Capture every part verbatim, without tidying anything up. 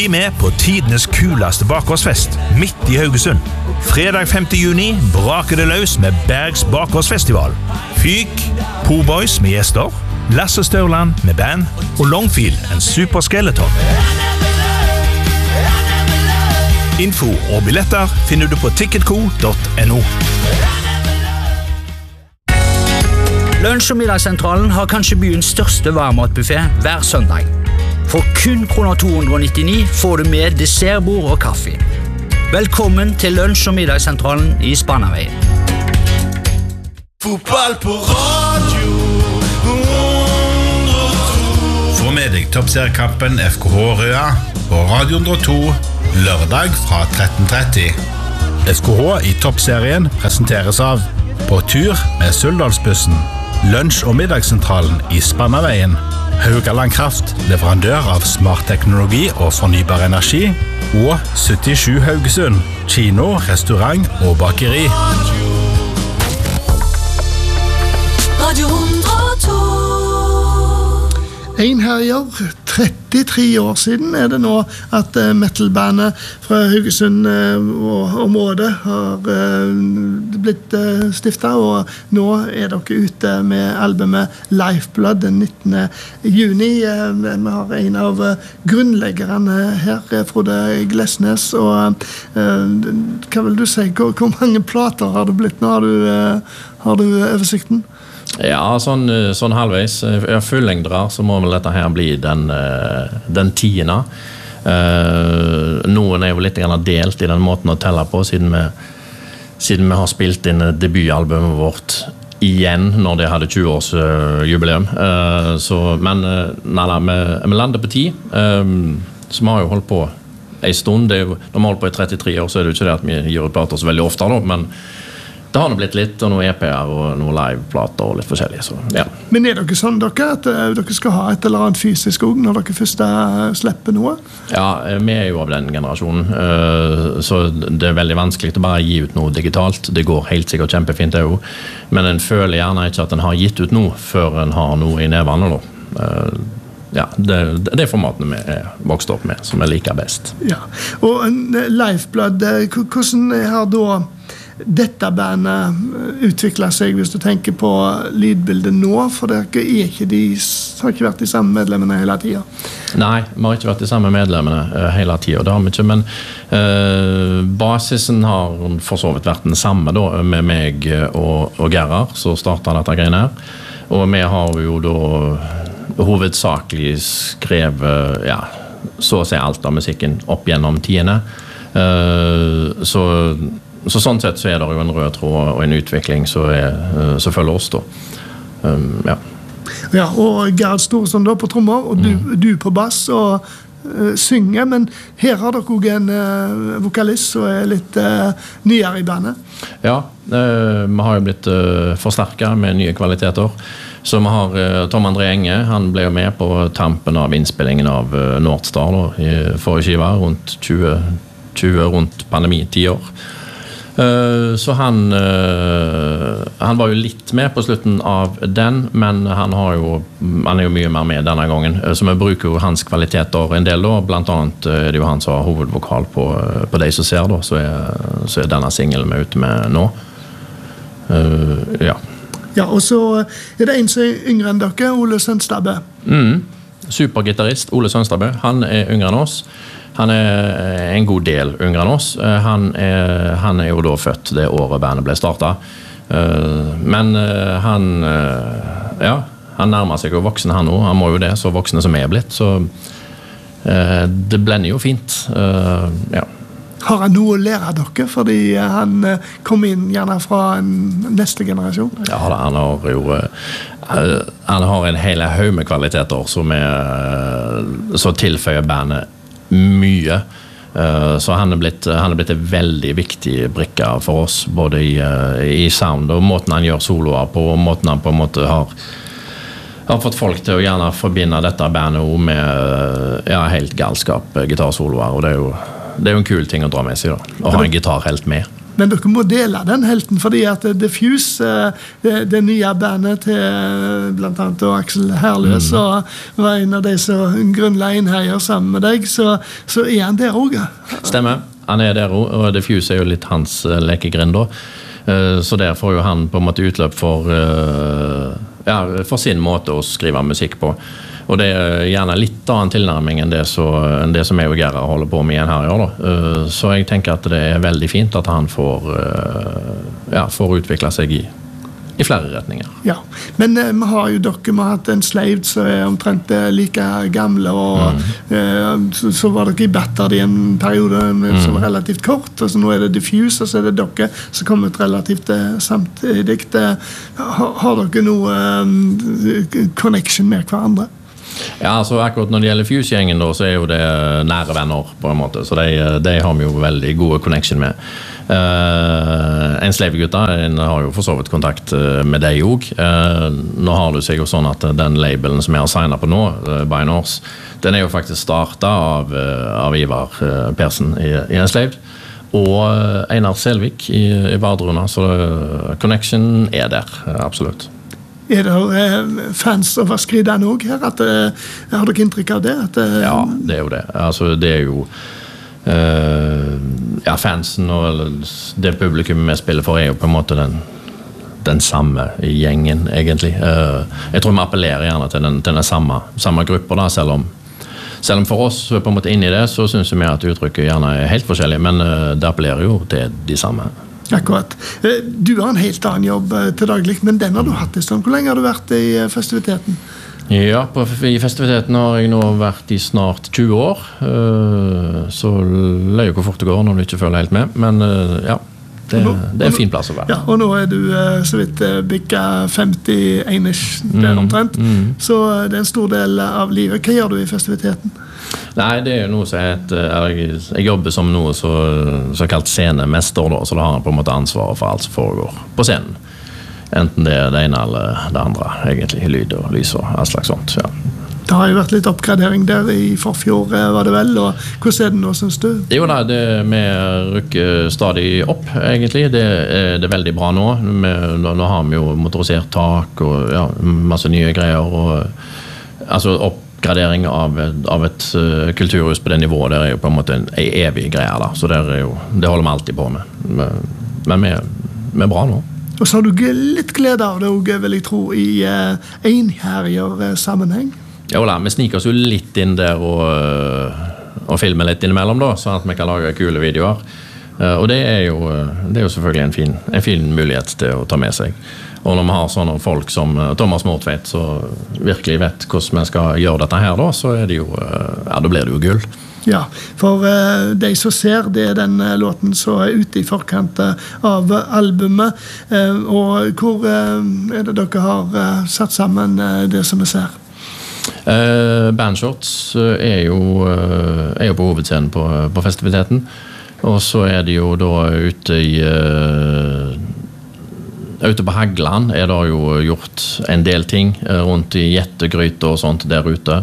Bli med på tidenes kuleste bakgårdsfest, midt i Haugesund. Fredag femte juni braker det løs med Bergs bakgårdsfestival. Fyk, Po-Boys med gjester, Lasse Størland med band, og Longfield, en super skeleton. Info og billetter finner du på ticketco punktum no. Lunsj- og middagssentralen har kanskje byens største varmmatbuffet hver søndag. For kun kroner to hundre nittini får du med dessertbord og kaffe. Velkommen til Lunsj- og middagssentralen i Spannaveien. Fotball på radio hundre og to. Få med deg toppseriekampen F K H Røa på Radio hundre og to lørdag fra tretten tretti. F K H i toppserien presenteres av På tur med Suldalsbussen, Lunsj- og middagssentralen i Spannaveien, Haugaland Kraft, leverandør av smart teknologi og fornybar energi, og syttisju Haugesund, kino, restaurant og bakeri. Radio hundre og to. En herjer, trettitre år siden er det nå at uh, metalbandet fra Haugesund uh, og området har uh, blitt uh, stiftet, og nå er dere ute med albumet Lifeblood den nittende juni. Uh, vi har en av uh, grunnleggerne her, Frode Glesnes, og uh, hva vil du si, hvor, hvor mange plater har det blitt nå? Har du, uh, har du oversikten? Ja, sånn, sånn halvveis. Jeg fullengdrar, så må vel dette her bli den, den tiende. Noen er jo litt grann delt i den måten å telle på, siden vi, siden vi har spilt inn debutalbumet vårt igjen når det hadde tjue års jubileum. Så, men nei, nei, vi, vi lander på ti, så vi har jo holdt på en stund. Det er jo, når vi holdt på i trettitre år, så er det jo ikke det at vi gir ut plater så veldig ofte, da, men det har nå blitt litt, og noen E P-er og noen live-plater og litt forskjellige. Så, ja. Men er dere sånn dere, at uh, dere skal ha et eller annet fysisk også når dere først uh, slipper noe? Ja, vi er jo av den generasjonen, uh, så det er veldig vanskelig å bare gi ut noe digitalt. Det går helt sikkert kjempefint det jo, men en føler gjerne ikke at en har gitt ut noe før en har noe i nevene. Uh, ja, det, det er formatene vi er vokst opp med, som er like best. Ja, og uh, Lifeblood, uh, hvordan har da dette bandet utvikler seg, hvis du tenker på lydbildet nå, for det er ikke de, har ikke vært de samme medlemmene hele tiden? Nei, vi har ikke vært de samme medlemmene uh, hele tiden, det har vi ikke, men uh, basisen har for så vidt vært den samme da, med meg og, og Gerhard, så startet dette greiene her, og vi har jo da hovedsakelig skrevet, ja, så å si alt av musikken opp gjennom tidene, uh, så Så sånn sett så er det jo en rød tråd og en utvikling som følger oss da. Um, ja. Ja, og Gerd Storesson da på trommer, og du, mm. du på bass og uh, synger, men her har dere også en uh, vokalist som er litt uh, nyere i bandet. Ja, uh, vi har jo blitt uh, forsterket med nye kvaliteter. Så vi har uh, Tom André Enge, han ble jo med på tampen av innspillingen av uh, Nordstar da, i forrige skiva, rundt tjue, tjue rundt pandemi-tiår. Uh, så han, uh, han var jo litt med på slutten av den, men han, har jo, han er jo mye mer med denne gangen, uh, så vi bruker jo hans kvaliteter en del da, blant annet uh, er det jo han som har hovedvokal på, uh, på De som ser da, så er, så er denne singelen vi er ute med nå. Uh, ja. Ja, og så er det en som er yngre enn dere, Ole Sønstabbe. Mm. Supergitarrist Ole Sønstabbe, han er yngre enn oss. Han er en god del yngre enn oss. Han er, han er jo da født det året bandet ble startet. Men han, ja, han nærmer seg jo voksen han nå. Han må jo det, så voksne som er blitt. Så det blender jo fint. Ja. Har han noe å lære av dere? Fordi han kom inn gjerne fra en neste generasjon. Ja, han har jo han har en hele haug med kvaliteter som, er, som tilføyer bandet mye, så han er blitt, han er blitt en veldig viktig brikke for oss, både i, i sound og måten han gjør soloer på, og måten han på en måte har, har fått folk til å gjerne forbinde dette bandet med ja, helt galskap gitarsoloer, og det er jo, det er jo en kul ting å dra med seg da, å ha en gitar helt med. Men dere må dele den helten, fordi at Diffuse, det, det nye bandet til blant annet Aksel Herløs, mm. og var en av de som grunnla Einherjar sammen med deg, så, så er han der også. Stemmer, han er der også, og Diffuse er jo litt hans lekegrind da. Så der får jo han på en måte utløp for, ja, for sin måte å skrive musikk på. Og det er gjerne litt annen tilnærming enn det, så, enn det som jeg og Gerhard holder på med igjen her i år. Da. Så jeg tenker at det er veldig fint at han får, ja, får utvikle seg i, i flere retninger. Ja, men eh, vi har jo dere, vi har hatt en Slaved som er omtrent like gamle, og mm. eh, så, så var dere i Batterd i en periode mm. som var relativt kort, og så nå er det Diffuse, og så er det dere som kommer ut relativt eh, samtidig. Har, har dere noe eh, connection med hverandre? Ja, altså akkurat når det gjelder Fuse-gjengen da, så er jo det nære venner på en måte, så de, de har vi jo veldig gode connection med. Uh, en Slave-gutta har jo for så vidt kontakt med deg også. Uh, nå har det seg jo sånn at den labelen som jeg har signet på nå, uh, Binors, den er jo faktisk startet av, uh, av Ivar uh, Persen i, i en Slave, og uh, Einar Selvik i, i Vardruna, så uh, connection er der, uh, absolutt. Er det eh, fans av Skridan også her? At, eh, har dere inntrykk av det? At, eh, ja, det er jo det. Altså, det er jo eh, ja, fansen og det publikum vi spiller for er jo på en måte den, den samme gjengen, egentlig. Eh, jeg tror vi appellerer gjerne til den, til den samme, samme grupper, da, selv om, selv om for oss på en måte inni det, så synes vi at uttrykket gjerne er helt forskjellig, men eh, det appellerer jo til de samme. Akkurat. Du har en helt annen jobb til daglig, men den har du hatt i stund. Hvor lenge har du vært i festiviteten? Ja, på, i festiviteten har jeg nå vært i snart tjue år. Så løy jo hvor fort det går når du ikke følger helt med, men ja, det, nå, det er en fin plass å være. Ja, og nå er du så vidt bikka femti-en-ish der omtrent, mm, mm. så det er en stor del av livet. Hva gjør du i festiviteten? Nei, det er jo noe som heter, jeg, jeg jobber som noe så, så kalt scenemester da, så da har jeg på en måte ansvaret for alt som foregår på scenen. Enten det er det ene eller det andre, egentlig, lyd og lys og alt slags sånt, ja. Det har jo vært litt oppgradering der i forfjor, var det vel, og hvordan er det nå, synes du? Jo da, det vi rykker stadig opp, egentlig. Det er, det er veldig bra nå. Vi, nå. Nå har vi jo motorisert tak og ja, masse nye greier, og altså opp gradering av, av et uh, kulturhus på det nivået, der er jo på en måte en, en evig greie da, så det, er jo, det holder vi alltid på med. Men vi, vi er bra nå. Og så har du litt glede av det også, vil jeg tro, i uh, Einherjar-sammenheng. Jo da, vi sniker oss jo litt inn der og, uh, og filmer litt innimellom da, sånn at vi kan lage kule videoer. Uh, og det er, jo, det er jo selvfølgelig en fin, en fin mulighet til å ta med seg. Og når vi har sånne folk som Thomas Mortveit, så virkelig vet hvordan vi skal gjøre dette her da, så er det jo, ja, da blir det jo gull. Ja, for uh, de som ser, det er den uh, låten som er ute i forkant av albumet, uh, og hvor uh, er det dere har uh, satt sammen uh, det som vi ser? Uh, Bandshots er jo, uh, er jo på hovedscenen på, på festiviteten, og så er det jo da ute i... Uh, Ute på Hagland er det jo gjort en del ting rundt i jettegryter og sånt der ute.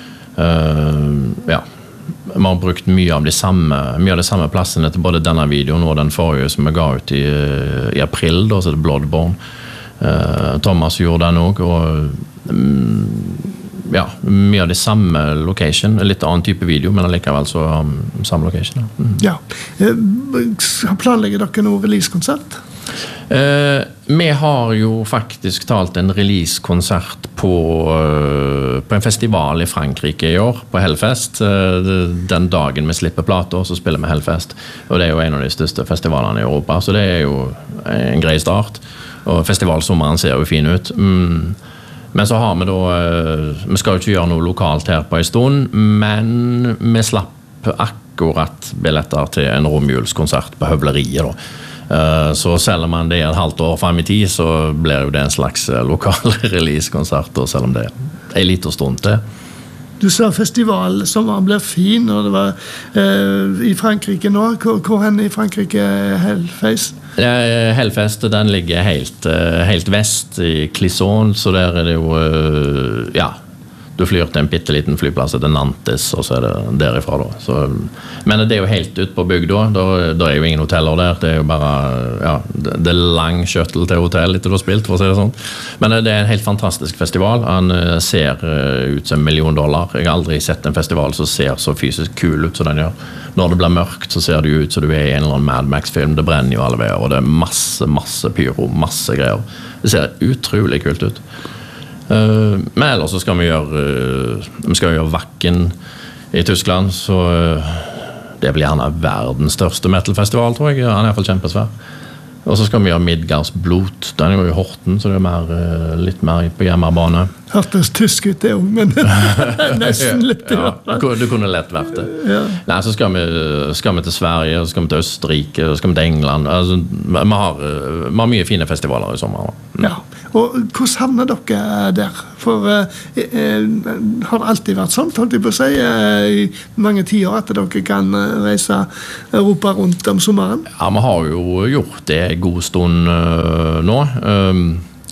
Uh, ja, vi har brukt mye av de samme, mye av de samme plassene til både denne videoen og den forrige som vi ga ut i, i april, da, så er det Bloodborne. Uh, Thomas gjorde den også, og um, ja, mye av de samme location, litt annen type video, men allikevel så um, samme location. Ja. Mm. Ja. Uh, planlegger dere noen release-konsert? Uh, vi har jo faktisk talt en release-konsert på, uh, på en festival i Frankrike i år, på Hellfest. Uh, den dagen vi slipper plater, så spiller vi Hellfest. Og det er jo en av de største festivalene i Europa, så det er jo en grei start. Og festivalsommeren ser jo fin ut. Mm. Men så har vi da, uh, vi skal jo ikke gjøre noe lokalt her på en stund, men vi slapp akkurat billetter til en romjulskonsert på Høvleriet da. Så selv om det er et halvt år frem i tid, så blir jo det en slags lokal release-konsert, selv om det er en liten stund til. Du sa festival som blir fin, og det var eh, i Frankrike nå. Hvor, hvor hen i Frankrike er Hellfest? Ja, Hellfest, den ligger helt, helt vest i Clisson, så der er det jo, ja, du du flyr til en bitteliten flyplass til Nantes, og så er det derifra da. Så, men det er jo helt ut på bygda, da, da er jo ingen hoteller der, det er jo bare, ja, det er lang shuttle til hotell etter du har spilt, for å si det sånn. Men det er en helt fantastisk festival, han ser ut som en million dollar. Jeg har aldri sett en festival som ser så fysisk kul ut som den gjør. Når det blir mørkt, så ser det ut som du er i en eller annen Mad Max-film, det brenner jo alle veier, og det er masse, masse pyro, masse greier. Det ser utrolig kult ut. Uh, men ellers så skal vi gjøre uh, vi skal gjøre Wacken i Tyskland, så uh, det blir gjerne verdens største metalfestival, tror jeg. Han er i hvert fall kjempesvær. Og så skal vi gjøre Midgards Blot, den er jo i Horten, så det er mer, uh, litt mer på hjemmebane. Hørtes tysk ut det jo, men nesten litt. Ja, ja, du kunne lett vært det. Ja. Nei, så skal vi, skal vi til Sverige, så skal vi til Østerrike, så skal vi til England. Altså, vi, har, vi har mye fine festivaler i sommer. Mm. Ja, og hvordan havner dere der? For eh, eh, har det alltid vært sånn, holdt jeg på å si, eh, i mange tiår at dere kan reise Europa rundt om sommeren? Ja, vi har jo gjort det en god stund uh, nå. Um,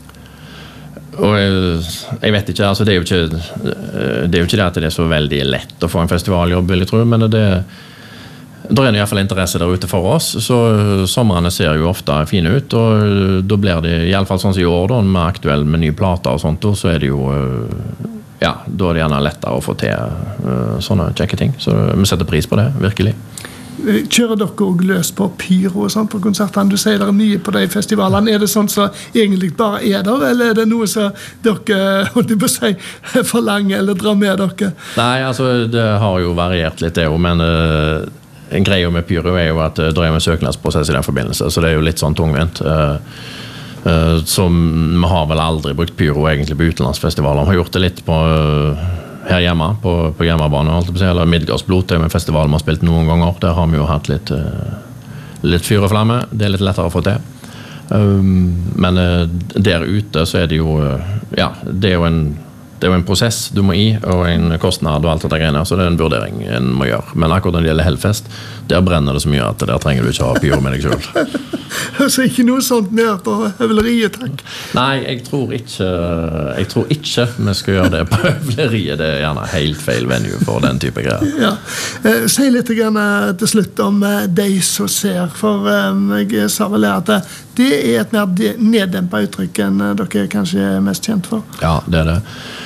og jeg, jeg vet ikke, altså det er jo ikke det er jo ikke det at det er så veldig lett å få en festivaljobb, vil jeg tro, men det er det er i hvert fall interesse der ute for oss, så sommerene ser jo ofte fine ut, og da blir det, i alle fall sånn som i år da, med aktuell med nye plater og sånt, så er det jo, ja, da er det gjerne lettere å få til sånne kjekke ting, så vi setter pris på det, virkelig. Kjører dere også løs på pyro og sånt på konsertene? Du sier det er mye på de festivalene. Er det sånn som egentlig bare er der, eller er det noe som dere, holdt jeg på å si, forlanger eller drar med dere? Nei, altså det har jo variert litt det jo, men uh, en greie med pyro er jo at uh, det er en søknadsprosess i den forbindelse, så det er jo litt sånn tungvint. Uh, uh, som vi har vel aldri brukt pyro egentlig på utenlandsfestivaler. Vi har gjort det litt på... Uh, her hjemme, på, på hjemmebane, holdt jeg på å si, eller Midgards Blot, det er en festival vi har spilt noen ganger, der har vi jo hatt litt, uh, litt fyr og flamme, det er litt lettere å få til. Um, men uh, der ute så er det jo, uh, ja, det er jo en, det er jo en prosess du må i, og en kostnad og alt dette greiene, så det er en vurdering en må gjøre. Men akkurat når det gjelder Hellfest, der brenner det så mye at der trenger du ikke ha pyro med deg selv. Så ikke noe sånt ned på høveleriet, takk? Nei, jeg tror ikke jeg tror ikke vi skal gjøre det på høveleriet. Det er gjerne helt feil venue for den type greier. Ja. Eh, si litt grann til slutt om eh, de som ser, for eh, jeg sa vel at det er et mer neddempet uttrykk enn dere kanskje er mest kjent for. Ja, det er det.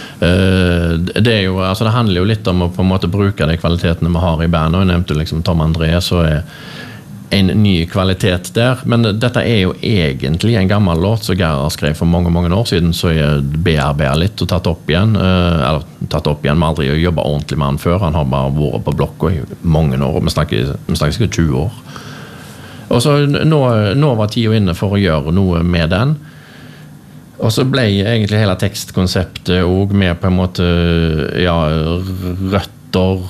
Uh, det, er jo, altså det handler jo litt om å på en måte bruke de kvalitetene vi har i bandet, og jeg nevnte liksom Tom André, så er en ny kvalitet der, men dette er jo egentlig en gammel låt som Gerhard skrev for mange, mange år siden, så jeg bearbeidet litt og tatt opp igjen, uh, eller tatt opp igjen, vi har aldri jobbet ordentlig med han før, han har bare vært på blokka i mange år, og vi snakker, vi snakker sikkert tjue år. Og så nå, nå var tiden inne for å gjøre noe med den, og så ble egentlig hele tekstkonseptet også med på en måte, ja, røtter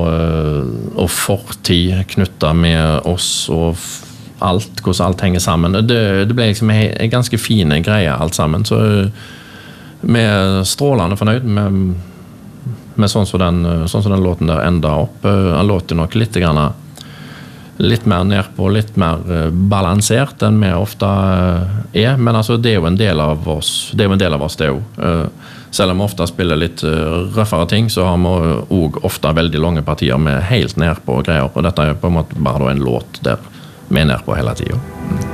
og, og fortid knyttet med oss og alt, hvordan alt henger sammen. Det, det ble liksom en, en ganske fine greie alt sammen, så vi er strålende fornøyd med, med sånn, som den, sånn som den låten der enda opp. Han låter nok litt grann litt mer ned på, litt mer balansert enn vi ofte er, men altså det er jo en del av oss, det er jo en del av oss det er jo. Selv om vi ofte spiller litt røffere ting, så har vi også ofte veldig lange partier med helt ned på greier, og dette er på en måte bare en låt der vi er ned på hele tiden.